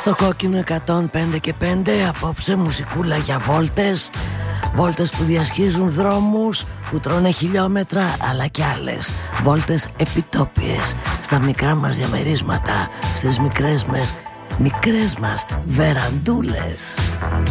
Στο κόκκινο 105 και 5 απόψε μουσικούλα για βόλτες. Βόλτες που διασχίζουν δρόμους, που τρώνε χιλιόμετρα, αλλά κι άλλες βόλτες επιτόπιες, στα μικρά μας διαμερίσματα, στις μικρές μας βεραντούλες.